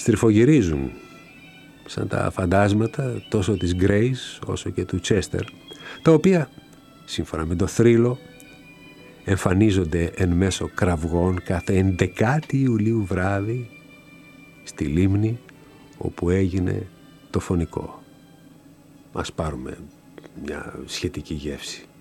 στριφογυρίζουν σαν τα φαντάσματα τόσο της Grace όσο και του Chester, τα οποία, σύμφωνα με το θρύλο, εμφανίζονται εν μέσω κραυγών κάθε 11η Ιουλίου βράδυ στη λίμνη όπου έγινε το φωνικό. Ας πάρουμε μια σχετική γεύση.